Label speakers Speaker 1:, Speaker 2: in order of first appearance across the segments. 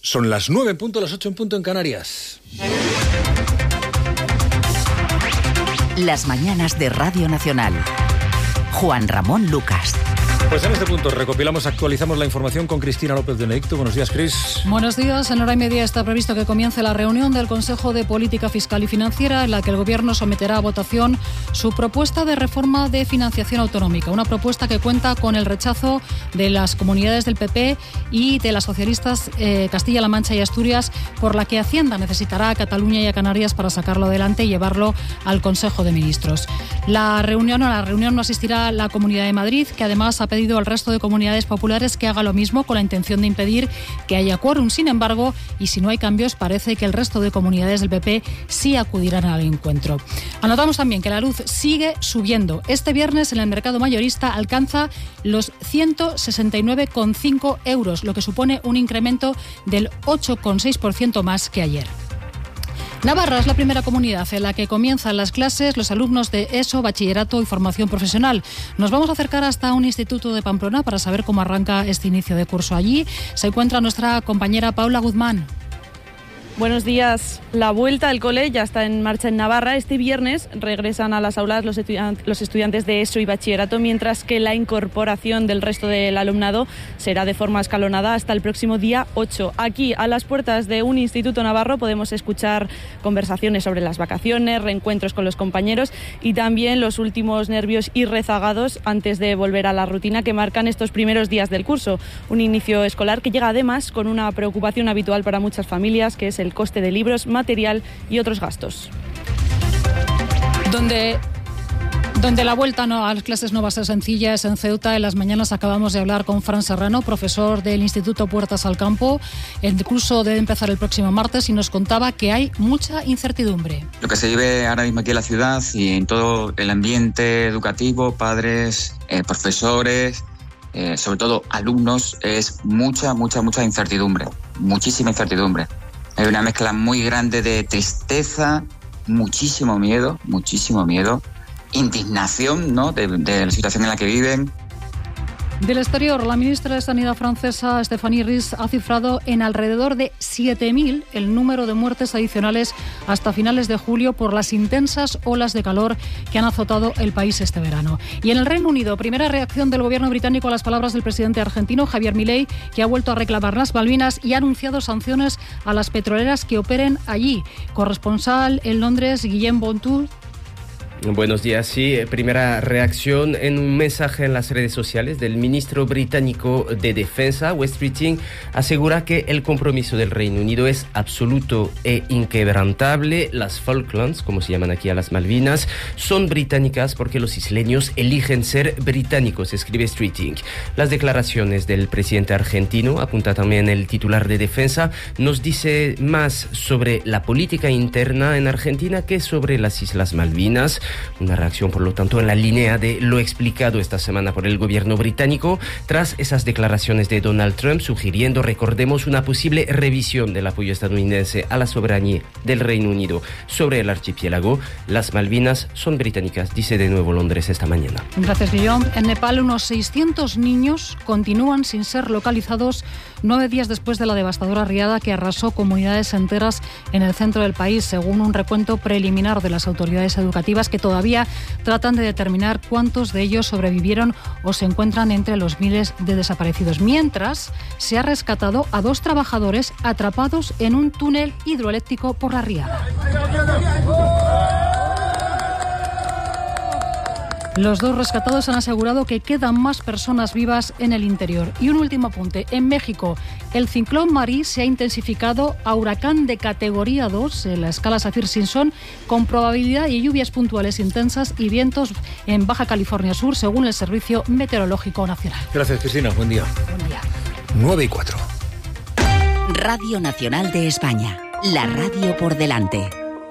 Speaker 1: Son las 9 en punto, las 8 en punto en Canarias.
Speaker 2: Las mañanas de Radio Nacional. Juan Ramón Lucas.
Speaker 1: Pues en este punto actualizamos la información con Cristina López de Benedicto. Buenos días, Cris.
Speaker 3: Buenos días. En hora y media está previsto que comience la reunión del Consejo de Política Fiscal y Financiera, en la que el Gobierno someterá a votación su propuesta de reforma de financiación autonómica. Una propuesta que cuenta con el rechazo de las comunidades del PP y de las socialistas Castilla-La Mancha y Asturias, por la que Hacienda necesitará a Cataluña y a Canarias para sacarlo adelante y llevarlo al Consejo de Ministros. A la reunión no asistirá la Comunidad de Madrid, que además ha pedido al resto de comunidades populares que haga lo mismo, con la intención de impedir que haya quórum. Sin embargo, y si no hay cambios, parece que el resto de comunidades del PP sí acudirán al encuentro. Anotamos también que la luz sigue subiendo. Este viernes en el mercado mayorista alcanza los 169,5 euros, lo que supone un incremento del 8,6% más que ayer. Navarra es la primera comunidad en la que comienzan las clases los alumnos de ESO, bachillerato y formación profesional. Nos vamos a acercar hasta un instituto de Pamplona para saber cómo arranca este inicio de curso. Allí se encuentra nuestra compañera Paula Guzmán.
Speaker 4: Buenos días. La vuelta al cole ya está en marcha en Navarra. Este viernes regresan a las aulas los estudiantes de ESO y bachillerato, mientras que la incorporación del resto del alumnado será de forma escalonada hasta el próximo día 8. Aquí, a las puertas de un instituto navarro, podemos escuchar conversaciones sobre las vacaciones, reencuentros con los compañeros y también los últimos nervios y rezagados antes de volver a la rutina que marcan estos primeros días del curso. Un inicio escolar que llega además con una preocupación habitual para muchas familias, que es el coste de libros, material y otros gastos.
Speaker 3: Donde la vuelta a las clases no va a ser sencilla es en Ceuta. En las mañanas acabamos de hablar con Fran Serrano, profesor del Instituto Puertas al Campo. El curso debe empezar el próximo martes y nos contaba que hay mucha incertidumbre.
Speaker 5: Lo que se vive ahora mismo aquí en la ciudad y en todo el ambiente educativo, padres, profesores, sobre todo alumnos, es mucha incertidumbre, muchísima incertidumbre. Hay una mezcla muy grande de tristeza, muchísimo miedo, indignación, ¿no?, de la situación en la que viven.
Speaker 3: Del exterior, la ministra de Sanidad francesa, Stéphanie Ries, ha cifrado en alrededor de 7.000 el número de muertes adicionales hasta finales de julio por las intensas olas de calor que han azotado el país este verano. Y en el Reino Unido, primera reacción del gobierno británico a las palabras del presidente argentino, Javier Milei, que ha vuelto a reclamar las Malvinas y ha anunciado sanciones a las petroleras que operen allí. Corresponsal en Londres, Guillem Bontour.
Speaker 6: Buenos días. Sí, primera reacción en un mensaje en las redes sociales del ministro británico de Defensa. Wes Streeting asegura que el compromiso del Reino Unido es absoluto e inquebrantable. Las Falklands, como se llaman aquí a las Malvinas, son británicas porque los isleños eligen ser británicos, escribe Streeting. Las declaraciones del presidente argentino, apunta también el titular de Defensa, nos dice más sobre la política interna en Argentina que sobre las Islas Malvinas. Una reacción, por lo tanto, en la línea de lo explicado esta semana por el gobierno británico tras esas declaraciones de Donald Trump sugiriendo, recordemos, una posible revisión del apoyo estadounidense a la soberanía del Reino Unido sobre el archipiélago. Las Malvinas son británicas, dice de nuevo Londres esta mañana.
Speaker 3: Gracias, Guillaume. En Nepal, unos 600 niños continúan sin ser localizados 9 días después de la devastadora riada que arrasó comunidades enteras en el centro del país, según un recuento preliminar de las autoridades educativas, que todavía tratan de determinar cuántos de ellos sobrevivieron o se encuentran entre los miles de desaparecidos. Mientras, se ha rescatado a 2 trabajadores atrapados en un túnel hidroeléctrico por la riada. Los 2 rescatados han asegurado que quedan más personas vivas en el interior. Y un último apunte. En México, el ciclón Marí se ha intensificado a huracán de categoría 2 en la escala Saffir-Simpson, con probabilidad de lluvias puntuales intensas y vientos en Baja California Sur, según el Servicio Meteorológico Nacional.
Speaker 1: Gracias, Cristina. Buen día.
Speaker 3: Buen día.
Speaker 1: 9:04.
Speaker 2: Radio Nacional de España. La radio por delante.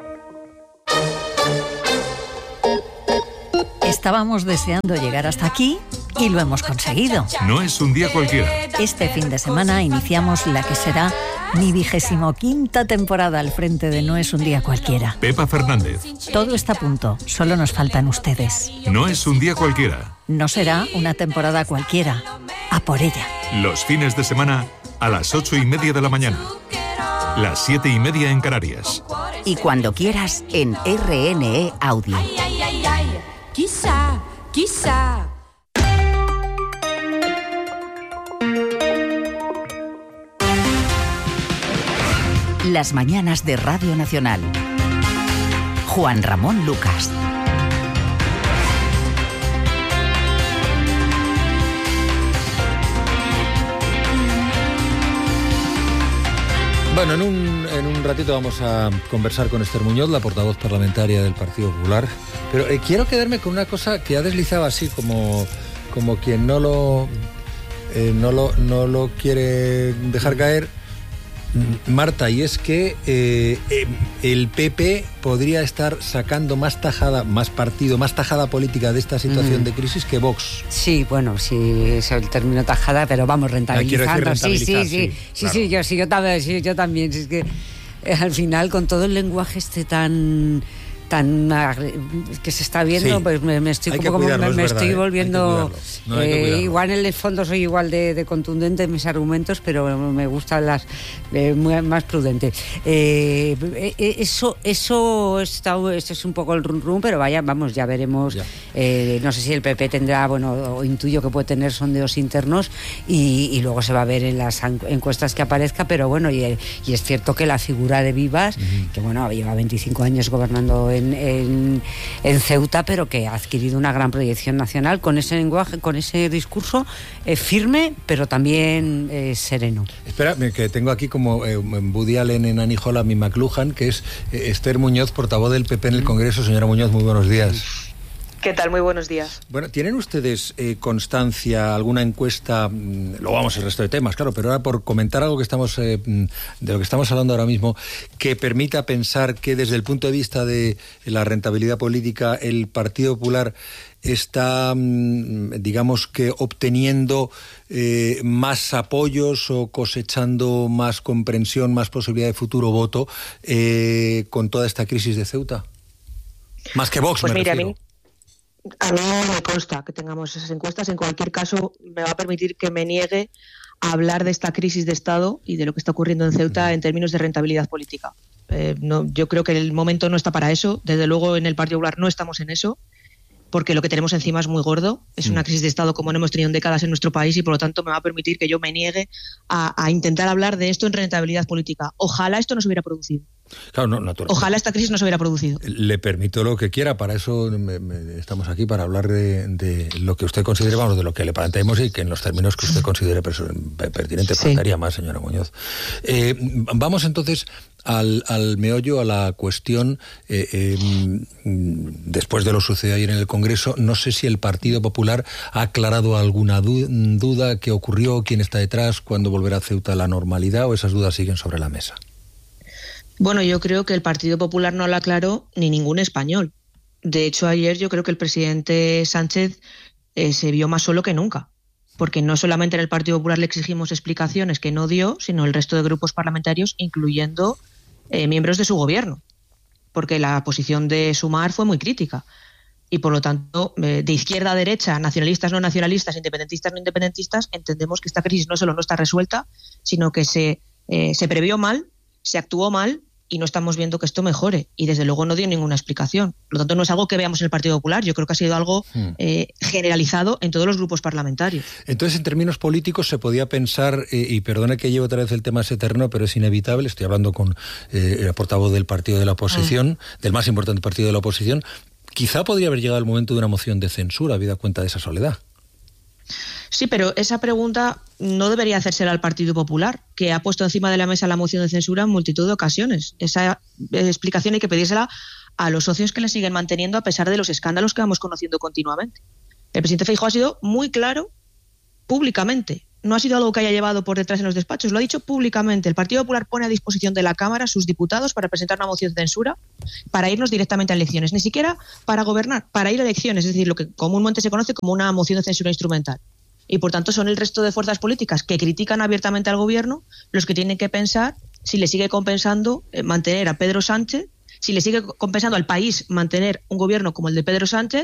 Speaker 2: Estábamos deseando llegar hasta aquí y lo hemos conseguido.
Speaker 7: No es un día cualquiera.
Speaker 2: Este fin de semana iniciamos la que será mi 25ª temporada al frente de No es un día cualquiera.
Speaker 7: Pepa Fernández.
Speaker 2: Todo está a punto, solo nos faltan ustedes.
Speaker 7: No es un día cualquiera.
Speaker 2: No será una temporada cualquiera. A por ella.
Speaker 7: Los fines de semana a las 8:30 de la mañana. Las 7:30 en Canarias.
Speaker 8: Y cuando quieras en RNE Audio.
Speaker 9: Quizá.
Speaker 8: Las mañanas de Radio Nacional. Juan Ramón Lucas.
Speaker 1: Bueno, en un ratito vamos a conversar con Esther Muñoz, la portavoz parlamentaria del Partido Popular. Pero quiero quedarme con una cosa que ha deslizado así como quien no lo quiere dejar caer, Marta, y es que el PP podría estar sacando más tajada política de esta situación de crisis que Vox.
Speaker 10: Sí, bueno, sí, es el término tajada, pero vamos, rentabilizando. Sí, yo también. Es que al final, con todo el lenguaje tan que se está viendo, pues me estoy estoy volviendo igual en el fondo soy igual de contundente en mis argumentos, pero me gustan las más prudente. Eso es un poco el rum, pero vamos, ya veremos. No sé si el PP tendrá, o intuyo que puede tener sondeos internos y luego se va a ver en las encuestas que aparezca, pero bueno, y es cierto que la figura de Vivas, que lleva 25 años gobernando en Ceuta, pero que ha adquirido una gran proyección nacional con ese lenguaje, con ese discurso firme, pero también sereno.
Speaker 1: Espera, que tengo aquí como Woody Allen en Annie Hall a mi McLuhan, que es Esther Muñoz, portavoz del PP en el Congreso. Señora Muñoz, muy buenos días.
Speaker 11: ¿Qué tal? Muy buenos días.
Speaker 1: Bueno, ¿tienen ustedes constancia, alguna encuesta? Luego vamos al resto de temas, claro, pero ahora por comentar algo que de lo que estamos hablando ahora mismo, que permita pensar que desde el punto de vista de la rentabilidad política el Partido Popular está, digamos que obteniendo más apoyos o cosechando más comprensión, más posibilidad de futuro voto con toda esta crisis de Ceuta? Más que Vox,
Speaker 11: pues
Speaker 1: me refiero.
Speaker 11: A mí no me consta que tengamos esas encuestas. En cualquier caso, me va a permitir que me niegue a hablar de esta crisis de Estado y de lo que está ocurriendo en Ceuta en términos de rentabilidad política. Yo creo que el momento no está para eso. Desde luego, en el Partido Popular no estamos en eso, porque lo que tenemos encima es muy gordo. Es una crisis de Estado como no hemos tenido en décadas en nuestro país y, por lo tanto, me va a permitir que yo me niegue a intentar hablar de esto en rentabilidad política. Ojalá esto no se hubiera producido.
Speaker 1: Claro, no, naturalmente.
Speaker 11: Ojalá esta crisis no se hubiera producido.
Speaker 1: Le permito lo que quiera, para eso estamos aquí, para hablar de lo que usted considere, de lo que le planteemos y que en los términos que usted considere pertinente. Faltaría más, señora Muñoz. Vamos entonces al meollo, a la cuestión. Después de lo sucedido ayer en el Congreso, no sé si el Partido Popular ha aclarado alguna duda, qué ocurrió, quién está detrás, cuándo volverá Ceuta a la normalidad, o esas dudas siguen sobre la mesa.
Speaker 11: Bueno, yo creo que el Partido Popular no lo aclaró ni ningún español. De hecho, ayer yo creo que el presidente Sánchez se vio más solo que nunca, porque no solamente en el Partido Popular le exigimos explicaciones que no dio, sino el resto de grupos parlamentarios, incluyendo miembros de su gobierno, porque la posición de Sumar fue muy crítica. Y por lo tanto, de izquierda a derecha, nacionalistas, no nacionalistas, independentistas, no independentistas, entendemos que esta crisis no solo no está resuelta, sino que se previó mal, se actuó mal y no estamos viendo que esto mejore. Y desde luego no dio ninguna explicación. Por lo tanto, no es algo que veamos en el Partido Popular. Yo creo que ha sido algo generalizado en todos los grupos parlamentarios.
Speaker 1: Entonces, en términos políticos, se podía pensar, y perdone que lleve otra vez el tema ese eterno, pero es inevitable, estoy hablando con el portavoz del partido de la oposición, del más importante partido de la oposición, quizá podría haber llegado el momento de una moción de censura, habida cuenta de esa soledad.
Speaker 11: Sí, pero esa pregunta no debería hacérsela al Partido Popular, que ha puesto encima de la mesa la moción de censura en multitud de ocasiones. Esa explicación hay que pedírsela a los socios que le siguen manteniendo a pesar de los escándalos que vamos conociendo continuamente. El presidente Feijóo ha sido muy claro públicamente. No ha sido algo que haya llevado por detrás en los despachos, lo ha dicho públicamente. El Partido Popular pone a disposición de la Cámara sus diputados para presentar una moción de censura para irnos directamente a elecciones, ni siquiera para gobernar, para ir a elecciones, es decir, lo que comúnmente se conoce como una moción de censura instrumental. Y por tanto son el resto de fuerzas políticas que critican abiertamente al gobierno los que tienen que pensar si le sigue compensando mantener a Pedro Sánchez, si le sigue compensando al país mantener un gobierno como el de Pedro Sánchez,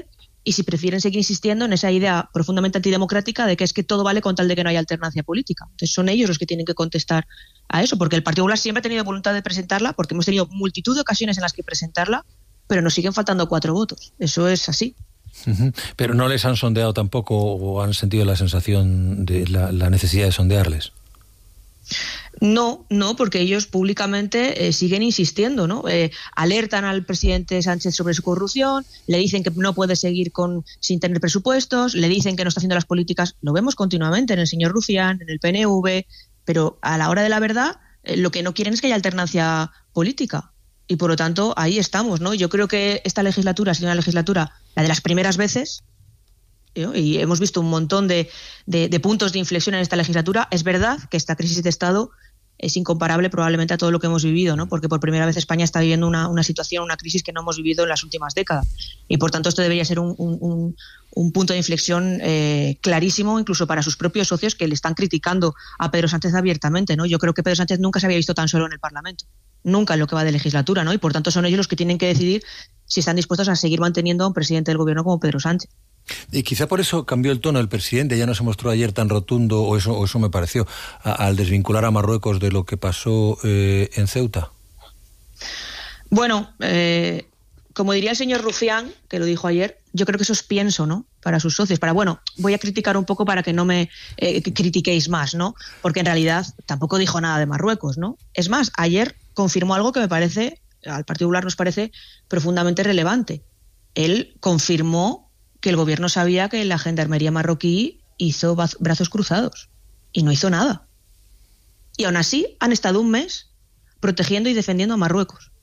Speaker 11: y si prefieren seguir insistiendo en esa idea profundamente antidemocrática de que es que todo vale con tal de que no haya alternancia política. Entonces son ellos los que tienen que contestar a eso, porque el Partido Popular siempre ha tenido voluntad de presentarla, porque hemos tenido multitud de ocasiones en las que presentarla, pero nos siguen faltando 4 votos. Eso es así.
Speaker 1: Pero no les han sondeado tampoco, o han sentido la sensación de la necesidad de sondearles.
Speaker 11: No, porque ellos públicamente siguen insistiendo, ¿no? Alertan al presidente Sánchez sobre su corrupción, le dicen que no puede seguir sin tener presupuestos, le dicen que no está haciendo las políticas. Lo vemos continuamente en el señor Rufián, en el PNV, pero a la hora de la verdad lo que no quieren es que haya alternancia política. Y por lo tanto ahí estamos, ¿no? Yo creo que esta legislatura ha sido una legislatura, la de las primeras veces, ¿no? Y hemos visto un montón de puntos de inflexión en esta legislatura. Es verdad que esta crisis de Estado es incomparable probablemente a todo lo que hemos vivido, ¿no? Porque por primera vez España está viviendo una situación, una crisis que no hemos vivido en las últimas décadas. Y por tanto esto debería ser un punto de inflexión clarísimo, incluso para sus propios socios que le están criticando a Pedro Sánchez abiertamente, ¿no? Yo creo que Pedro Sánchez nunca se había visto tan solo en el Parlamento, nunca en lo que va de legislatura, ¿no? Y por tanto son ellos los que tienen que decidir si están dispuestos a seguir manteniendo a un presidente del gobierno como Pedro Sánchez.
Speaker 1: Y quizá por eso cambió el tono del presidente, ya no se mostró ayer tan rotundo, o eso me pareció, al desvincular a Marruecos de lo que pasó en Ceuta.
Speaker 11: Bueno, como diría el señor Rufián, que lo dijo ayer, yo creo que eso es pienso, ¿no? Para sus socios, voy a criticar un poco para que no me critiquéis más, ¿no? Porque en realidad tampoco dijo nada de Marruecos, ¿no? Es más, ayer confirmó algo que me parece, al Partido Popular nos parece profundamente relevante. Él confirmó que el gobierno sabía que la gendarmería marroquí hizo brazos cruzados y no hizo nada. Y aún así han estado un mes protegiendo y defendiendo a Marruecos.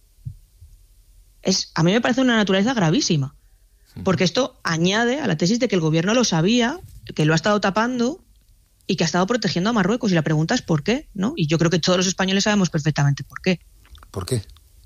Speaker 11: A mí me parece una naturaleza gravísima, porque esto añade a la tesis de que el gobierno lo sabía, que lo ha estado tapando y que ha estado protegiendo a Marruecos. Y la pregunta es ¿por qué? ¿No? Y yo creo que todos los españoles sabemos perfectamente por qué.
Speaker 1: ¿Por qué?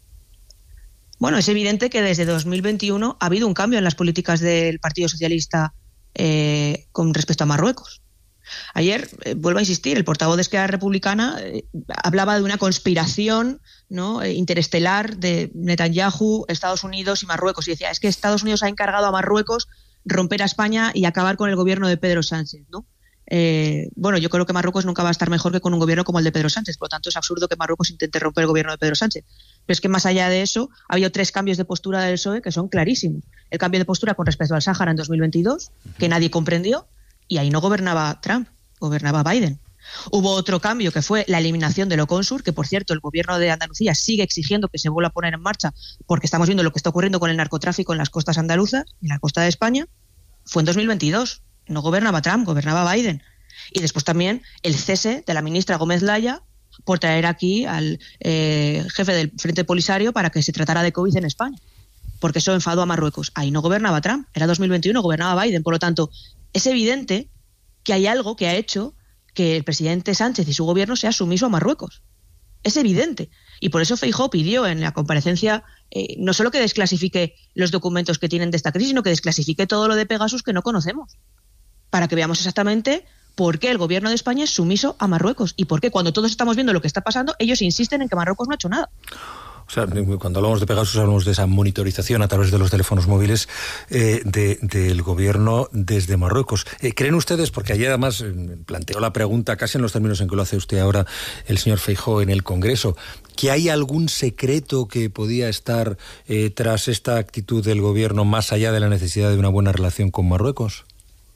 Speaker 11: Bueno, es evidente que desde 2021 ha habido un cambio en las políticas del Partido Socialista con respecto a Marruecos. Ayer, vuelvo a insistir, el portavoz de Esquerra Republicana hablaba de una conspiración, ¿no?, interestelar de Netanyahu, Estados Unidos y Marruecos. Y decía, es que Estados Unidos ha encargado a Marruecos romper a España y acabar con el gobierno de Pedro Sánchez, ¿no? Bueno, yo creo que Marruecos nunca va a estar mejor que con un gobierno como el de Pedro Sánchez, por lo tanto es absurdo que Marruecos intente romper el gobierno de Pedro Sánchez. Pero es que más allá de eso, ha habido 3 cambios de postura del PSOE que son clarísimos. El cambio de postura con respecto al Sáhara en 2022, que nadie comprendió, y ahí no gobernaba Trump, gobernaba Biden. Hubo otro cambio que fue la eliminación del Oconsur, que por cierto el gobierno de Andalucía sigue exigiendo que se vuelva a poner en marcha, porque estamos viendo lo que está ocurriendo con el narcotráfico en las costas andaluzas y en la costa de España. Fue en 2022, no gobernaba Trump, gobernaba Biden. Y después también el cese de la ministra Gómez Laya por traer aquí al jefe del Frente Polisario para que se tratara de COVID en España, porque eso enfadó a Marruecos. Ahí no gobernaba Trump, era 2021, gobernaba Biden. Por lo tanto, es evidente que hay algo que ha hecho que el presidente Sánchez y su gobierno sea sumiso a Marruecos. Es evidente. Y por eso Feijóo pidió en la comparecencia no solo que desclasifique los documentos que tienen de esta crisis, sino que desclasifique todo lo de Pegasus que no conocemos, para que veamos exactamente por qué el gobierno de España es sumiso a Marruecos y por qué cuando todos estamos viendo lo que está pasando, ellos insisten en que Marruecos no ha hecho nada.
Speaker 1: O sea, cuando hablamos de Pegasus hablamos de esa monitorización a través de los teléfonos móviles del gobierno desde Marruecos. ¿Creen ustedes, porque ayer además planteó la pregunta casi en los términos en que lo hace usted ahora el señor Feijóo en el Congreso, que hay algún secreto que podía estar tras esta actitud del gobierno más allá de la necesidad de una buena relación con Marruecos?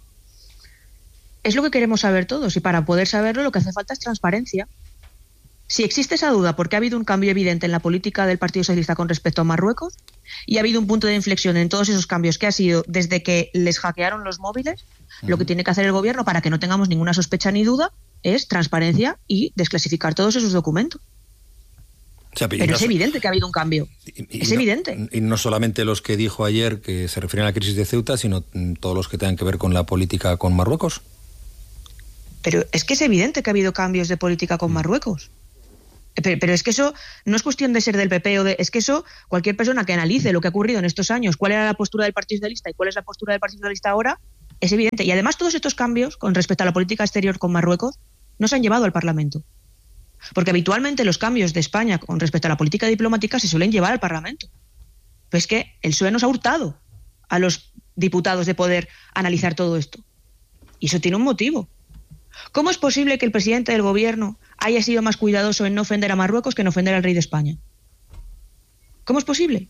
Speaker 11: Es lo que queremos saber todos y para poder saberlo lo que hace falta es transparencia. Si existe esa duda porque ha habido un cambio evidente en la política del Partido Socialista con respecto a Marruecos y ha habido un punto de inflexión en todos esos cambios que ha sido desde que les hackearon los móviles, lo que tiene que hacer el gobierno para que no tengamos ninguna sospecha ni duda es transparencia y desclasificar todos esos documentos. O sea, pero es evidente que ha habido un cambio. Es evidente.
Speaker 1: Y no solamente los que dijo ayer que se refieren a la crisis de Ceuta, sino todos los que tengan que ver con la política con Marruecos.
Speaker 11: Pero es que es evidente que ha habido cambios de política con Marruecos. Pero es que eso no es cuestión de ser del PP es que eso, cualquier persona que analice lo que ha ocurrido en estos años, cuál era la postura del Partido Socialista y cuál es la postura del Partido Socialista ahora, es evidente. Y además todos estos cambios con respecto a la política exterior con Marruecos no se han llevado al Parlamento. Porque habitualmente los cambios de España con respecto a la política diplomática se suelen llevar al Parlamento. Pero es que el PSOE nos ha hurtado a los diputados de poder analizar todo esto. Y eso tiene un motivo. ¿Cómo es posible que el presidente del gobierno haya sido más cuidadoso en no ofender a Marruecos que en ofender al rey de España? ¿Cómo es posible?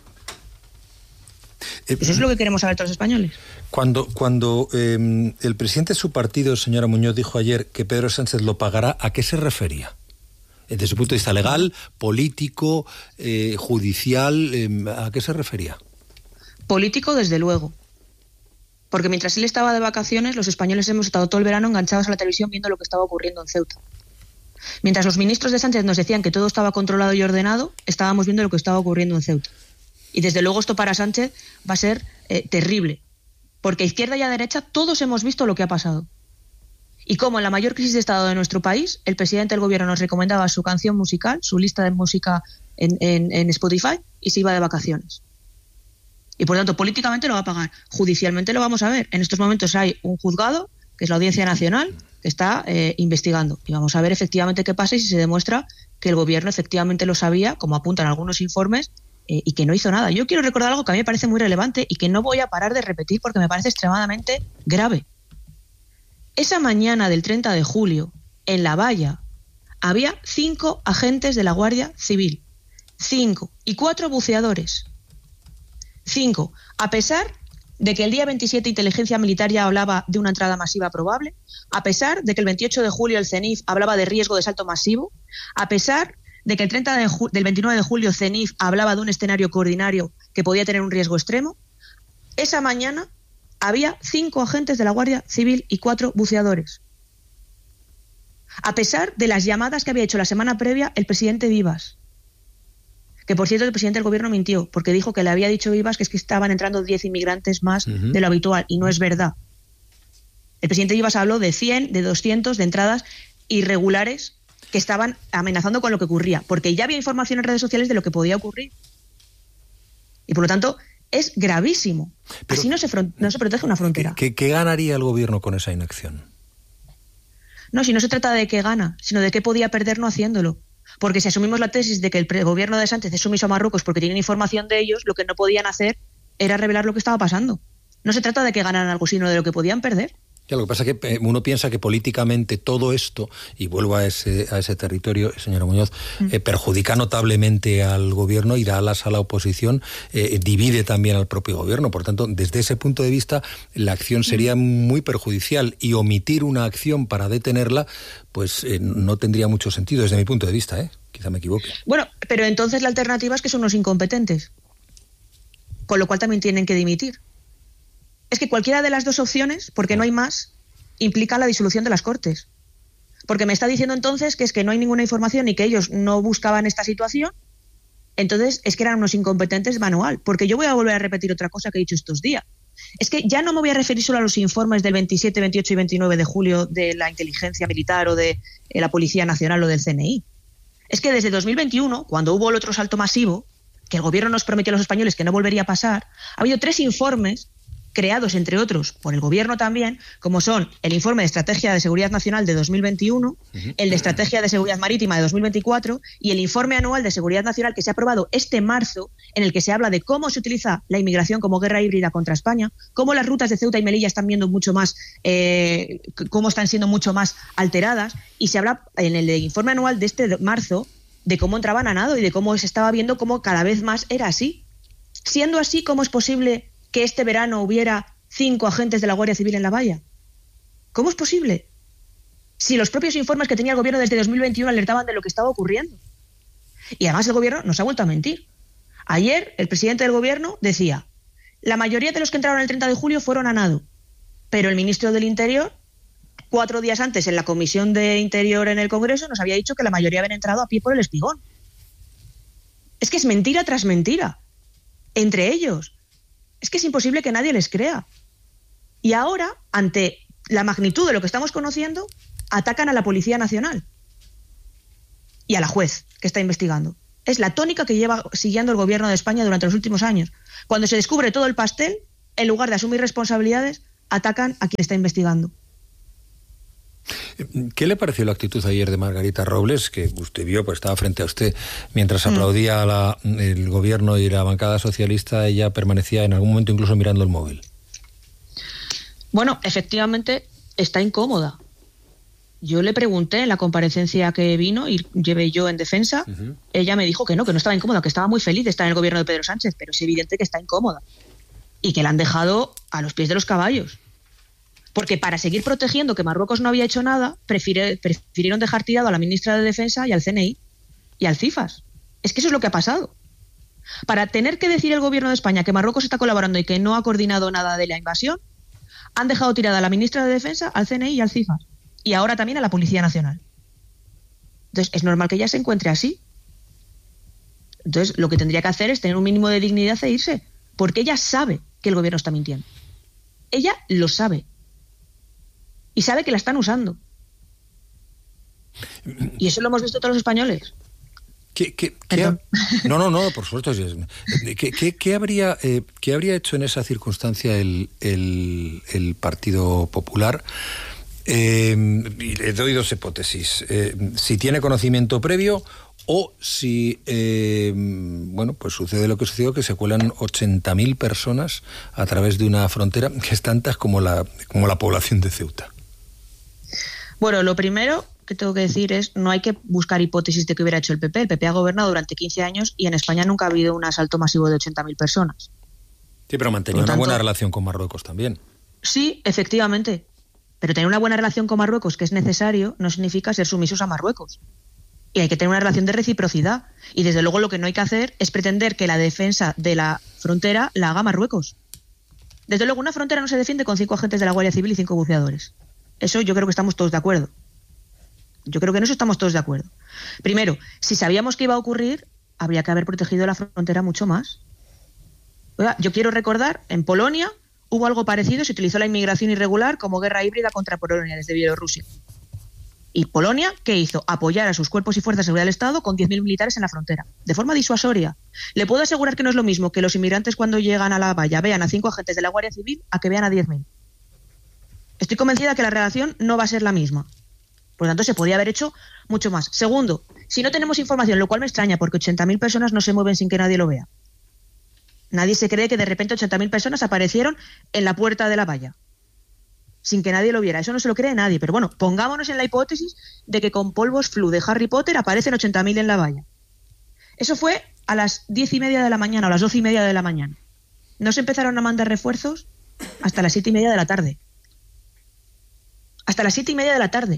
Speaker 11: Eso es lo que queremos saber todos los españoles.
Speaker 1: Cuando el presidente de su partido, señora Muñoz, dijo ayer que Pedro Sánchez lo pagará, ¿a qué se refería? Desde su punto de vista legal, político, judicial, ¿a qué se refería?
Speaker 11: Político, desde luego. Porque mientras él estaba de vacaciones, los españoles hemos estado todo el verano enganchados a la televisión viendo lo que estaba ocurriendo en Ceuta. Mientras los ministros de Sánchez nos decían que todo estaba controlado y ordenado, estábamos viendo lo que estaba ocurriendo en Ceuta. Y desde luego esto para Sánchez va a ser terrible. Porque a izquierda y a derecha todos hemos visto lo que ha pasado. Y como en la mayor crisis de Estado de nuestro país, el presidente del gobierno nos recomendaba su canción musical, su lista de música en Spotify, y se iba de vacaciones. Y por tanto, políticamente lo va a pagar. Judicialmente lo vamos a ver. En estos momentos hay un juzgado, que es la Audiencia Nacional, que está investigando. Y vamos a ver efectivamente qué pasa y si se demuestra que el gobierno efectivamente lo sabía, como apuntan algunos informes, y que no hizo nada. Yo quiero recordar algo que a mí me parece muy relevante y que no voy a parar de repetir porque me parece extremadamente grave. Esa mañana del 30 de julio, en La Valla, había 5 agentes de la Guardia Civil. 5. Y 4 buceadores. 5. A pesar de que el día 27 Inteligencia Militar ya hablaba de una entrada masiva probable, a pesar de que el 28 de julio el CENIF hablaba de riesgo de salto masivo, a pesar de que el 30 del 29 de julio CENIF hablaba de un escenario coordinario que podía tener un riesgo extremo, esa mañana había 5 agentes de la Guardia Civil y 4 buceadores. A pesar de las llamadas que había hecho la semana previa el presidente Vivas, que por cierto el presidente del gobierno mintió, porque dijo que le había dicho Vivas que es que estaban entrando 10 inmigrantes más de lo habitual, y no es verdad. El presidente Vivas habló de 100, de 200 de entradas irregulares que estaban amenazando con lo que ocurría, porque ya había información en redes sociales de lo que podía ocurrir. Y por lo tanto, es gravísimo. Pero así no se protege una frontera.
Speaker 1: ¿Qué ganaría el gobierno con esa inacción?
Speaker 11: No, si no se trata de qué gana, sino de qué podía perder no haciéndolo. Porque si asumimos la tesis de que el gobierno de Sánchez es sumiso a Marruecos porque tienen información de ellos, lo que no podían hacer era revelar lo que estaba pasando. No se trata de que ganaran algo, sino de lo que podían perder.
Speaker 1: Ya, lo que pasa es que uno piensa que políticamente todo esto, y vuelvo a ese territorio, señora Muñoz, perjudica notablemente al gobierno y da alas a la oposición, divide también al propio gobierno. Por tanto, desde ese punto de vista, la acción sería muy perjudicial, y omitir una acción para detenerla, pues no tendría mucho sentido desde mi punto de vista, quizá me equivoque.
Speaker 11: Bueno, pero entonces la alternativa es que son los incompetentes, con lo cual también tienen que dimitir. Es que cualquiera de las dos opciones, porque no hay más, implica la disolución de las Cortes. Porque me está diciendo entonces que es que no hay ninguna información y que ellos no buscaban esta situación, entonces es que eran unos incompetentes manual. Porque yo voy a volver a repetir otra cosa que he dicho estos días. Es que ya no me voy a referir solo a los informes del 27, 28 y 29 de julio de la inteligencia militar o de la Policía Nacional o del CNI. Es que desde 2021, cuando hubo el otro salto masivo, que el gobierno nos prometió a los españoles que no volvería a pasar, ha habido 3 informes creados, entre otros, por el gobierno también, como son el informe de Estrategia de Seguridad Nacional de 2021, el de Estrategia de Seguridad Marítima de 2024 y el informe anual de Seguridad Nacional que se ha aprobado este marzo, en el que se habla de cómo se utiliza la inmigración como guerra híbrida contra España, cómo las rutas de Ceuta y Melilla están viendo mucho más, cómo están siendo mucho más alteradas, y se habla en el informe anual de este marzo de cómo entraban a nado y de cómo se estaba viendo cómo cada vez más era así. Siendo así, ¿cómo es posible que este verano hubiera 5 agentes de la Guardia Civil en La Valla? ¿Cómo es posible? Si los propios informes que tenía el gobierno desde 2021 alertaban de lo que estaba ocurriendo. Y además el gobierno nos ha vuelto a mentir. Ayer el presidente del gobierno decía: la mayoría de los que entraron el 30 de julio fueron a nado, pero el ministro del Interior, 4 días antes en la Comisión de Interior en el Congreso, nos había dicho que la mayoría habían entrado a pie por el Espigón. Es que es mentira tras mentira. Entre ellos. Es que es imposible que nadie les crea. Y ahora, ante la magnitud de lo que estamos conociendo, atacan a la Policía Nacional y a la juez que está investigando. Es la tónica que lleva siguiendo el gobierno de España durante los últimos años. Cuando se descubre todo el pastel, en lugar de asumir responsabilidades, atacan a quien está investigando.
Speaker 1: ¿Qué le pareció la actitud ayer de Margarita Robles, que usted vio, pues estaba frente a usted mientras aplaudía el gobierno y la bancada socialista? Ella permanecía en algún momento incluso mirando el móvil.
Speaker 11: Bueno, efectivamente está incómoda. Yo le pregunté en la comparecencia que vino y llevé yo en defensa, ella me dijo que no estaba incómoda, que estaba muy feliz de estar en el gobierno de Pedro Sánchez, pero es evidente que está incómoda y que la han dejado a los pies de los caballos. Porque para seguir protegiendo que Marruecos no había hecho nada, prefirieron dejar tirado a la ministra de Defensa y al CNI y al CIFAS. Es que eso es lo que ha pasado. Para tener que decir el gobierno de España que Marruecos está colaborando y que no ha coordinado nada de la invasión, han dejado tirada a la ministra de Defensa, al CNI y al CIFAS. Y ahora también a la Policía Nacional. Entonces, es normal que ella se encuentre así. Entonces, lo que tendría que hacer es tener un mínimo de dignidad e irse. Porque ella sabe que el gobierno está mintiendo. Ella lo sabe. Y sabe que la están usando. Y eso lo hemos visto todos los españoles.
Speaker 1: No, por supuesto. ¿Qué habría hecho en esa circunstancia el Partido Popular? Y le doy dos hipótesis. Si tiene conocimiento previo o si, pues sucede lo que sucedió, que se cuelan 80.000 personas a través de una frontera que es tantas como la población de Ceuta.
Speaker 11: Bueno, lo primero que tengo que decir es no hay que buscar hipótesis de que hubiera hecho el PP. El PP ha gobernado durante 15 años y en España nunca ha habido un asalto masivo de 80.000 personas.
Speaker 1: Sí, pero mantenía una buena relación con Marruecos también.
Speaker 11: Sí, efectivamente. Pero tener una buena relación con Marruecos, que es necesario, no significa ser sumisos a Marruecos. Y hay que tener una relación de reciprocidad. Y desde luego lo que no hay que hacer es pretender que la defensa de la frontera la haga Marruecos. Desde luego una frontera no se defiende con 5 agentes de la Guardia Civil y 5 buceadores. Eso yo creo que estamos todos de acuerdo. Yo creo que en eso estamos todos de acuerdo. Primero, si sabíamos que iba a ocurrir, habría que haber protegido la frontera mucho más. Oiga, yo quiero recordar, en Polonia hubo algo parecido, se utilizó la inmigración irregular como guerra híbrida contra Polonia desde Bielorrusia. Y Polonia, ¿qué hizo? Apoyar a sus cuerpos y fuerzas de seguridad del Estado con 10.000 militares en la frontera, de forma disuasoria. Le puedo asegurar que no es lo mismo que los inmigrantes cuando llegan a la valla vean a 5 agentes de la Guardia Civil a que vean a 10.000. Estoy convencida que la relación no va a ser la misma. Por lo tanto, se podía haber hecho mucho más. Segundo, si no tenemos información, lo cual me extraña, porque 80.000 personas no se mueven sin que nadie lo vea. Nadie se cree que de repente 80.000 personas aparecieron en la puerta de la valla, sin que nadie lo viera. Eso no se lo cree nadie. Pero bueno, pongámonos en la hipótesis de que con polvos flu de Harry Potter aparecen 80.000 en la valla. Eso fue a las 10:30 de la mañana o a las 12:30 de la mañana. No se empezaron a mandar refuerzos hasta las 7:30 de la tarde. Hasta las 7:30 de la tarde.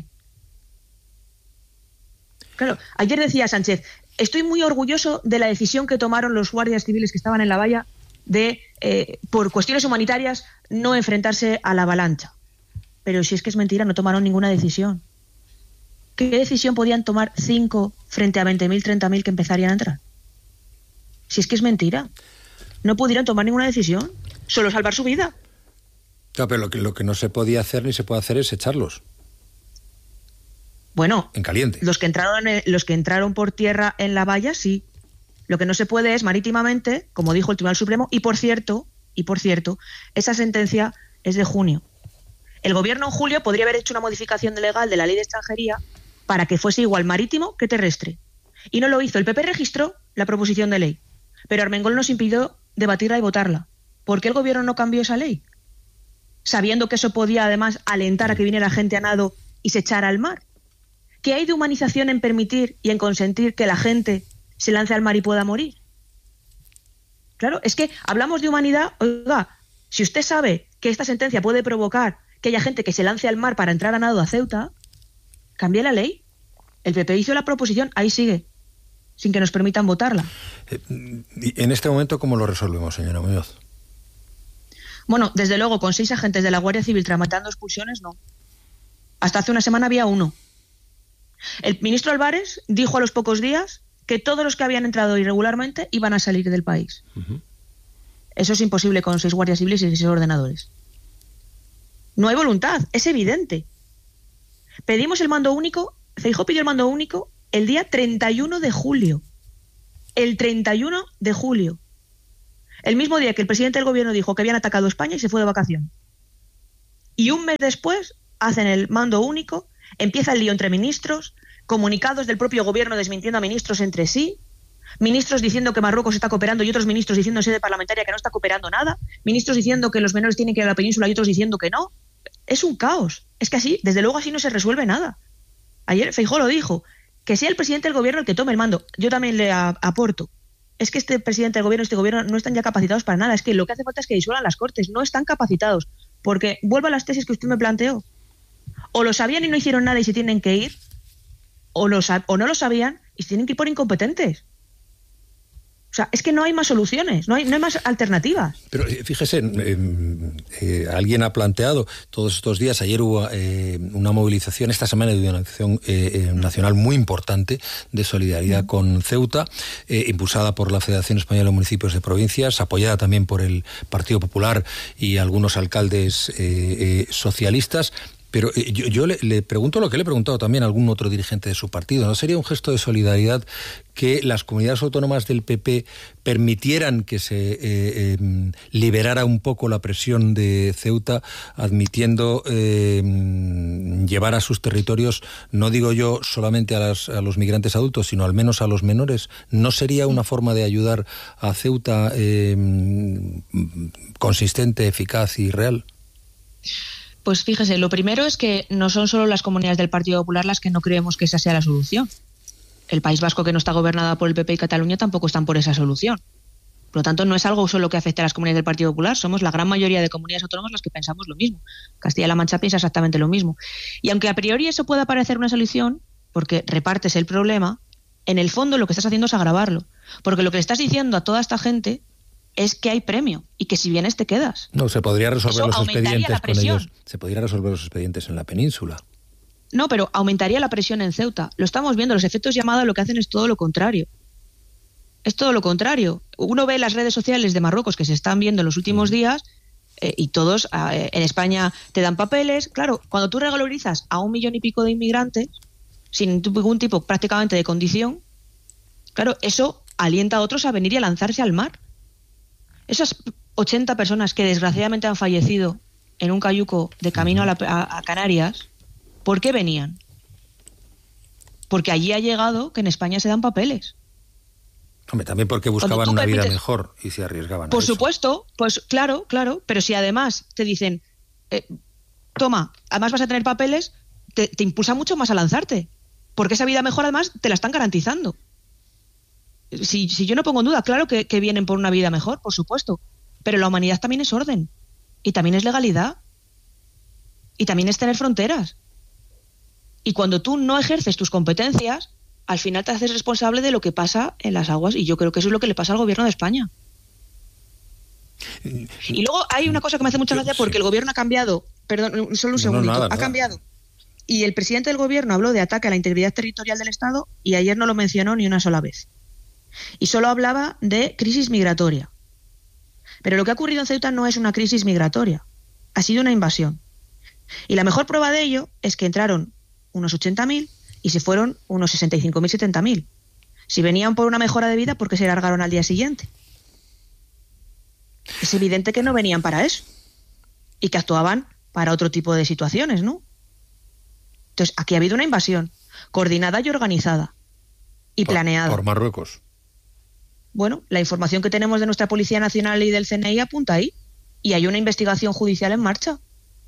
Speaker 11: Claro, ayer decía Sánchez, estoy muy orgulloso de la decisión que tomaron los guardias civiles que estaban en la valla de, por cuestiones humanitarias, no enfrentarse a la avalancha. Pero si es que es mentira, no tomaron ninguna decisión. ¿Qué decisión podían tomar 5 frente a 20.000, 30.000 que empezarían a entrar? Si es que es mentira. No pudieron tomar ninguna decisión, solo salvar su vida.
Speaker 1: Claro, pero lo que no se podía hacer ni se puede hacer es echarlos.
Speaker 11: Bueno,
Speaker 1: en caliente.
Speaker 11: Los que entraron por tierra en la valla, sí. Lo que no se puede es marítimamente, como dijo el Tribunal Supremo, y por cierto, esa sentencia es de junio. El gobierno en julio podría haber hecho una modificación legal de la ley de extranjería para que fuese igual marítimo que terrestre. Y no lo hizo. El PP registró la proposición de ley, pero Armengol nos impidió debatirla y votarla. ¿Por qué el gobierno no cambió esa ley? Sabiendo que eso podía además alentar a que viniera gente a nado y se echara al mar. ¿Qué hay de humanización en permitir y en consentir que la gente se lance al mar y pueda morir? Claro, es que hablamos de humanidad. Oiga, si usted sabe que esta sentencia puede provocar que haya gente que se lance al mar para entrar a nado a Ceuta, cambie la ley. El PP hizo la proposición, ahí sigue, sin que nos permitan votarla.
Speaker 1: En este momento, ¿cómo lo resolvemos, señora Muñoz?
Speaker 11: Bueno, desde luego, con 6 agentes de la Guardia Civil tramitando expulsiones, no. Hasta hace una semana había 1. El ministro Álvarez dijo a los pocos días que todos los que habían entrado irregularmente iban a salir del país. Uh-huh. Eso es imposible con 6 guardias civiles y 6 ordenadores. No hay voluntad, es evidente. Pedimos el mando único, Feijóo pidió el mando único el día 31 de julio. El 31 de julio. El mismo día que el presidente del gobierno dijo que habían atacado España y se fue de vacación. Y un mes después hacen el mando único. Empieza el lío entre ministros, comunicados del propio gobierno desmintiendo a ministros entre sí, ministros diciendo que Marruecos está cooperando y otros ministros diciendo en sede parlamentaria que no está cooperando nada, ministros diciendo que los menores tienen que ir a la península y otros diciendo que no. es un caos. Es que así, desde luego así no se resuelve nada. Ayer Feijóo lo dijo, que sea el presidente del gobierno el que tome el mando. Yo también le aporto. Es que este presidente del gobierno, este gobierno no están ya capacitados para nada. Es que lo que hace falta es que disuelvan las Cortes. No están capacitados. Porque vuelvo a las tesis que usted me planteó. O lo sabían y no hicieron nada y se tienen que ir, o no lo sabían y se tienen que ir por incompetentes. O sea, es que no hay más soluciones, no hay más alternativas.
Speaker 1: Pero fíjese, alguien ha planteado todos estos días, ayer hubo una movilización, esta semana de una acción nacional muy importante de solidaridad con Ceuta, impulsada por la Federación Española de Municipios de Provincias, apoyada también por el Partido Popular y algunos alcaldes socialistas. Pero yo le pregunto lo que le he preguntado también a algún otro dirigente de su partido. ¿No sería un gesto de solidaridad que las comunidades autónomas del PP permitieran que se liberara un poco la presión de Ceuta, admitiendo llevar a sus territorios, no digo yo solamente a los migrantes adultos, sino al menos a los menores? ¿No sería una forma de ayudar a Ceuta consistente, eficaz y real?
Speaker 11: Pues fíjese, lo primero es que no son solo las comunidades del Partido Popular las que no creemos que esa sea la solución. El País Vasco, que no está gobernada por el PP, y Cataluña tampoco están por esa solución. Por lo tanto, no es algo solo que afecte a las comunidades del Partido Popular, somos la gran mayoría de comunidades autónomas las que pensamos lo mismo. Castilla-La Mancha piensa exactamente lo mismo. Y aunque a priori eso pueda parecer una solución, porque repartes el problema, en el fondo lo que estás haciendo es agravarlo. Porque lo que le estás diciendo a toda esta gente es que hay premio y que si vienes te quedas.
Speaker 1: No, se podría resolver los expedientes
Speaker 11: con ellos.
Speaker 1: Se podría resolver los expedientes en la península.
Speaker 11: No, pero aumentaría la presión en Ceuta. Lo estamos viendo, los efectos llamada lo que hacen es todo lo contrario. Es todo lo contrario. Uno ve las redes sociales de Marruecos que se están viendo en los últimos días y todos en España te dan papeles. Claro, cuando tú regularizas a 1 millón y pico de inmigrantes sin ningún tipo prácticamente de condición, claro, eso alienta a otros a venir y a lanzarse al mar. Esas 80 personas que desgraciadamente han fallecido en un cayuco de camino a Canarias, ¿por qué venían? Porque allí ha llegado que en España se dan papeles.
Speaker 1: Hombre, también porque buscaban una vida mejor y se arriesgaban.
Speaker 11: Por supuesto, pues claro, pero si además te dicen, toma, además vas a tener papeles, te impulsa mucho más a lanzarte, porque esa vida mejor además te la están garantizando. Si yo no pongo en duda, claro que vienen por una vida mejor, por supuesto, pero la humanidad también es orden, y también es legalidad, y también es tener fronteras. Y cuando tú no ejerces tus competencias, al final te haces responsable de lo que pasa en las aguas, y yo creo que eso es lo que le pasa al gobierno de España. Y luego hay una cosa que me hace mucha gracia porque el gobierno ha cambiado, perdón, solo un segundito, ha cambiado. Y el presidente del gobierno habló de ataque a la integridad territorial del Estado y ayer no lo mencionó ni una sola vez. Y solo hablaba de crisis migratoria. Pero lo que ha ocurrido en Ceuta no es una crisis migratoria, ha sido una invasión. Y la mejor prueba de ello es que entraron unos 80.000 y se fueron unos 65.000, 70.000. Si venían por una mejora de vida, ¿por qué se largaron al día siguiente? Es evidente que no venían para eso y que actuaban para otro tipo de situaciones, ¿no? Entonces, aquí ha habido una invasión coordinada y organizada y planeada.
Speaker 1: Por Marruecos.
Speaker 11: Bueno, la información que tenemos de nuestra Policía Nacional y del CNI apunta ahí. Y hay una investigación judicial en marcha.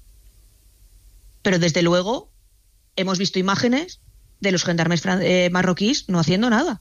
Speaker 11: Pero desde luego hemos visto imágenes de los gendarmes marroquíes no haciendo nada.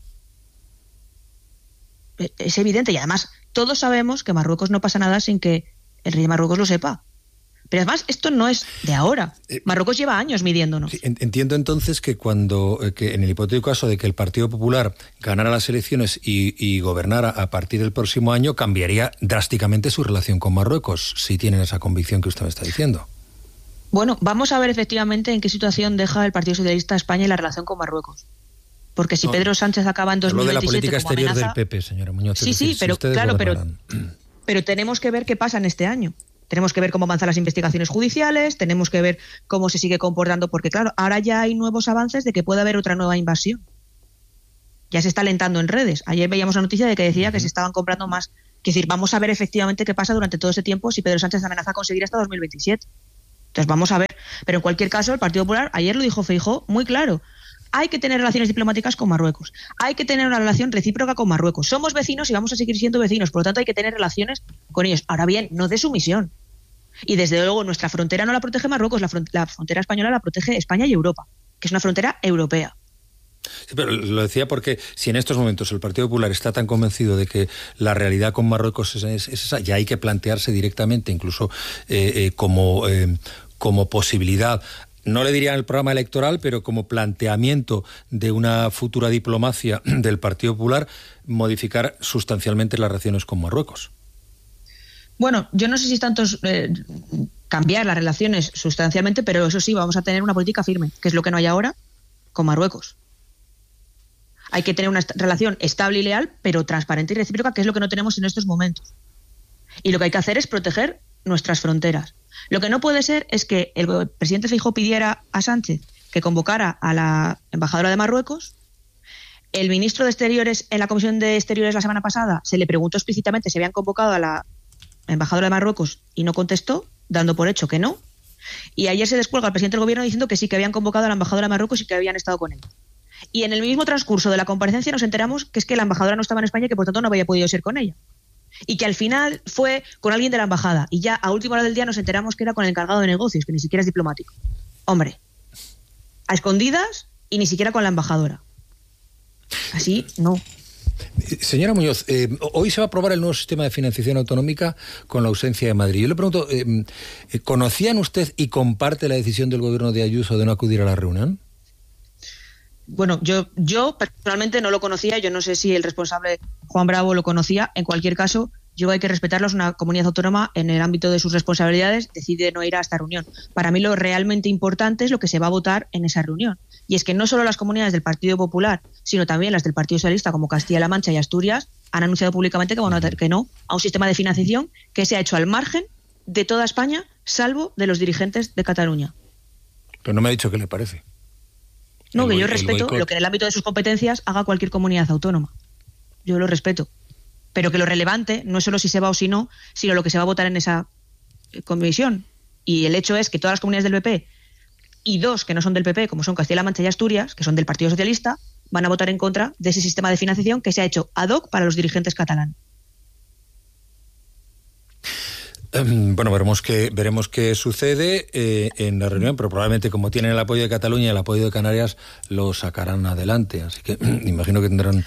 Speaker 11: Es evidente. Y además todos sabemos que en Marruecos no pasa nada sin que el rey de Marruecos lo sepa. Pero además esto no es de ahora. Marruecos lleva años midiéndonos.
Speaker 1: Sí, entiendo entonces que que en el hipotético caso de que el Partido Popular ganara las elecciones y gobernara a partir del próximo año, cambiaría drásticamente su relación con Marruecos, si tienen esa convicción que usted me está diciendo.
Speaker 11: Bueno, vamos a ver efectivamente en qué situación deja el Partido Socialista de España y la relación con Marruecos. Porque si Pedro Sánchez acaba en 2027
Speaker 1: de la política
Speaker 11: como
Speaker 1: exterior
Speaker 11: amenaza,
Speaker 1: del PP, señora Muñoz.
Speaker 11: Sí, pero claro, pero tenemos que ver qué pasa en este año. Tenemos que ver cómo avanzan las investigaciones judiciales, tenemos que ver cómo se sigue comportando, porque claro, ahora ya hay nuevos avances de que puede haber otra nueva invasión. Ya se está alentando en redes. Ayer veíamos la noticia de que decía que se estaban comprando más. Es decir, vamos a ver efectivamente qué pasa durante todo ese tiempo si Pedro Sánchez amenaza a conseguir hasta 2027. Entonces vamos a ver. Pero en cualquier caso, el Partido Popular, ayer lo dijo Feijóo muy claro, hay que tener relaciones diplomáticas con Marruecos, hay que tener una relación recíproca con Marruecos. Somos vecinos y vamos a seguir siendo vecinos, por lo tanto hay que tener relaciones con ellos. Ahora bien, no de sumisión. Y desde luego nuestra frontera no la protege Marruecos, la frontera española la protege España y Europa, que es una frontera europea.
Speaker 1: Sí, pero lo decía porque si en estos momentos el Partido Popular está tan convencido de que la realidad con Marruecos es esa, ya hay que plantearse directamente, incluso como posibilidad, no le diría en el programa electoral, pero como planteamiento de una futura diplomacia del Partido Popular, modificar sustancialmente las relaciones con Marruecos.
Speaker 11: Bueno, yo no sé si es tanto cambiar las relaciones sustancialmente, pero eso sí, vamos a tener una política firme, que es lo que no hay ahora con Marruecos. Hay que tener una relación estable y leal, pero transparente y recíproca, que es lo que no tenemos en estos momentos. Y lo que hay que hacer es proteger nuestras fronteras. Lo que no puede ser es que el presidente Feijóo pidiera a Sánchez que convocara a la embajadora de Marruecos. El ministro de Exteriores en la Comisión de Exteriores la semana pasada se le preguntó explícitamente si habían convocado a la embajadora de Marruecos y no contestó, dando por hecho que no. Y ayer se descuelga el presidente del gobierno diciendo que sí, que habían convocado a la embajadora de Marruecos y que habían estado con él. Y en el mismo transcurso de la comparecencia nos enteramos que es que la embajadora no estaba en España y que por tanto no había podido ser con ella. Y que al final fue con alguien de la embajada. Y ya a última hora del día nos enteramos que era con el encargado de negocios, que ni siquiera es diplomático. Hombre, a escondidas y ni siquiera con la embajadora. Así, no.
Speaker 1: Señora Muñoz, hoy se va a aprobar el nuevo sistema de financiación autonómica con la ausencia de Madrid. Yo le pregunto, ¿conocían usted y comparte la decisión del gobierno de Ayuso de no acudir a la reunión?
Speaker 11: Bueno, yo personalmente no lo conocía, yo no sé si el responsable Juan Bravo lo conocía. En cualquier caso, yo hay que respetarlos, una comunidad autónoma en el ámbito de sus responsabilidades decide no ir a esta reunión. Para mí lo realmente importante es lo que se va a votar en esa reunión. Y es que no solo las comunidades del Partido Popular, sino también las del Partido Socialista, como Castilla-La Mancha y Asturias, han anunciado públicamente que van a votar que no a un sistema de financiación que se ha hecho al margen de toda España, salvo de los dirigentes de Cataluña.
Speaker 1: Pero no me ha dicho qué le parece.
Speaker 11: No, que yo respeto lo que en el ámbito de sus competencias haga cualquier comunidad autónoma. Yo lo respeto. Pero que lo relevante no es solo si se va o si no, sino lo que se va a votar en esa comisión. Y el hecho es que todas las comunidades del PP y dos que no son del PP, como son Castilla-La Mancha y Asturias, que son del Partido Socialista, van a votar en contra de ese sistema de financiación que se ha hecho ad hoc para los dirigentes catalanes.
Speaker 1: Bueno, veremos qué sucede en la reunión, pero probablemente como tienen el apoyo de Cataluña y el apoyo de Canarias, lo sacarán adelante. Así que imagino que tendrán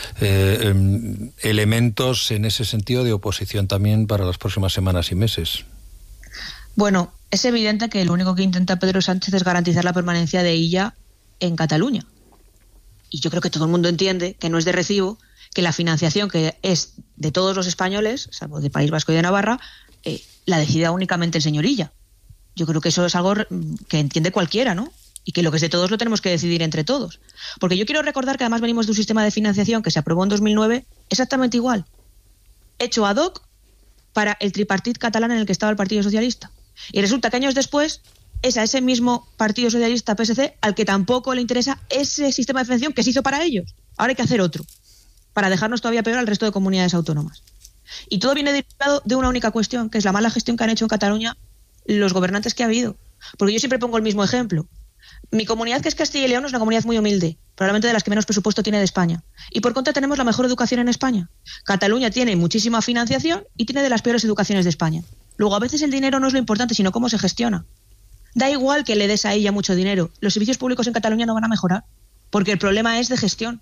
Speaker 1: elementos en ese sentido de oposición también para las próximas semanas y meses.
Speaker 11: Bueno, es evidente que lo único que intenta Pedro Sánchez es garantizar la permanencia de Illa en Cataluña. Y yo creo que todo el mundo entiende que no es de recibo que la financiación, que es de todos los españoles, salvo del País Vasco y de Navarra, la decida únicamente el señor Illa. Yo creo que eso es algo que entiende cualquiera, ¿no? Y que lo que es de todos lo tenemos que decidir entre todos. Porque yo quiero recordar que además venimos de un sistema de financiación que se aprobó en 2009 exactamente igual, hecho ad hoc para el tripartit catalán en el que estaba el Partido Socialista. Y resulta que años después es a ese mismo Partido Socialista PSC al que tampoco le interesa ese sistema de financiación que se hizo para ellos. Ahora hay que hacer otro, para dejarnos todavía peor al resto de comunidades autónomas. Y todo viene derivado de una única cuestión, que es la mala gestión que han hecho en Cataluña los gobernantes que ha habido. Porque yo siempre pongo el mismo ejemplo. Mi comunidad, que es Castilla y León, es una comunidad muy humilde, probablemente de las que menos presupuesto tiene de España. Y por contra tenemos la mejor educación en España. Cataluña tiene muchísima financiación y tiene de las peores educaciones de España. Luego, a veces el dinero no es lo importante, sino cómo se gestiona. Da igual que le des a ella mucho dinero. Los servicios públicos en Cataluña no van a mejorar, porque el problema es de gestión.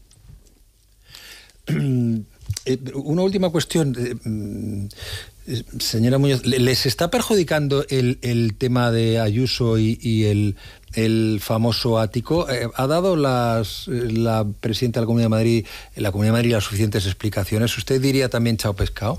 Speaker 1: Una última cuestión, señora Muñoz, ¿les está perjudicando el tema de Ayuso y el famoso ático? ¿Ha dado la presidenta de la Comunidad de Madrid, las suficientes explicaciones? ¿Usted diría también chao pescado?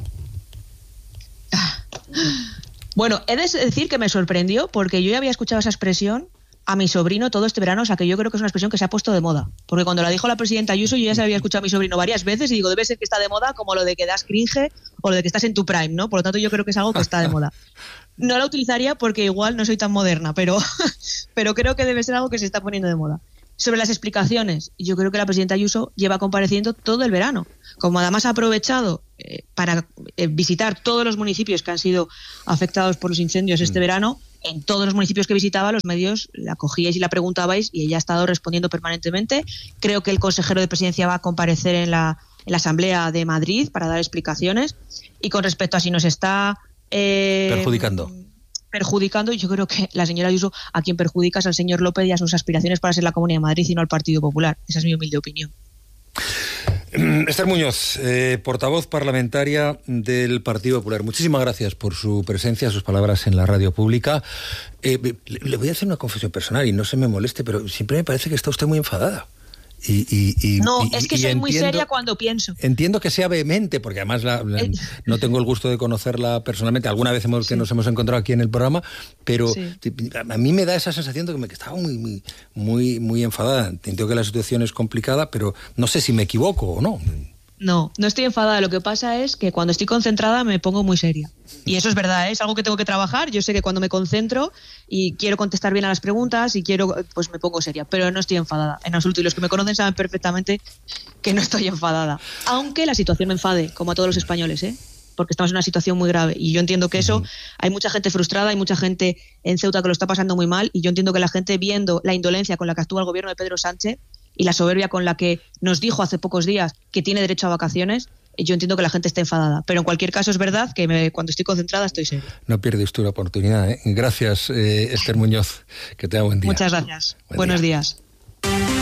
Speaker 11: Bueno, he de decir que me sorprendió porque yo ya había escuchado esa expresión a mi sobrino todo este verano, o sea que yo creo que es una expresión que se ha puesto de moda. Porque cuando la dijo la presidenta Ayuso yo ya se la había escuchado a mi sobrino varias veces y digo, debe ser que está de moda como lo de que das cringe o lo de que estás en tu prime, ¿no? Por lo tanto yo creo que es algo que está de moda. No la utilizaría porque igual no soy tan moderna, pero creo que debe ser algo que se está poniendo de moda. Sobre las explicaciones, yo creo que la presidenta Ayuso lleva compareciendo todo el verano. Como además ha aprovechado para visitar todos los municipios que han sido afectados por los incendios este verano, en todos los municipios que visitaba, los medios la cogíais y la preguntabais y ella ha estado respondiendo permanentemente. Creo que el consejero de Presidencia va a comparecer en la Asamblea de Madrid para dar explicaciones. Y con respecto a si nos está
Speaker 1: perjudicando.
Speaker 11: perjudicando, y yo creo que la señora Ayuso a quien perjudica es al señor López y a sus aspiraciones para ser la Comunidad de Madrid y no al Partido Popular. Esa es mi humilde opinión.
Speaker 1: Esther Muñoz, portavoz parlamentaria del Partido Popular. Muchísimas gracias por su presencia, sus palabras en la radio pública. Le voy a hacer una confesión personal y no se me moleste, pero siempre me parece que está usted muy enfadada.
Speaker 11: Es que soy muy seria cuando pienso.
Speaker 1: Entiendo que sea vehemente, porque además no tengo el gusto de conocerla personalmente. Alguna vez que nos hemos encontrado aquí en el programa, pero a mí me da esa sensación de que estaba muy enfadada. Entiendo que la situación es complicada, pero no sé si me equivoco o no.
Speaker 11: No estoy enfadada. Lo que pasa es que cuando estoy concentrada me pongo muy seria. Y eso es verdad, es algo que tengo que trabajar. Yo sé que cuando me concentro y quiero contestar bien a las preguntas y pues me pongo seria. Pero no estoy enfadada, en absoluto. Y los que me conocen saben perfectamente que no estoy enfadada. Aunque la situación me enfade, como a todos los españoles, porque estamos en una situación muy grave. Y yo entiendo que eso, hay mucha gente frustrada, hay mucha gente en Ceuta que lo está pasando muy mal. Y yo entiendo que la gente, viendo la indolencia con la que actúa el gobierno de Pedro Sánchez y la soberbia con la que nos dijo hace pocos días que tiene derecho a vacaciones, yo entiendo que la gente está enfadada. Pero en cualquier caso es verdad que cuando estoy concentrada estoy seria.
Speaker 1: No pierde usted la oportunidad. Gracias, Esther Muñoz. Que tenga buen día.
Speaker 11: Muchas gracias. Buenos días.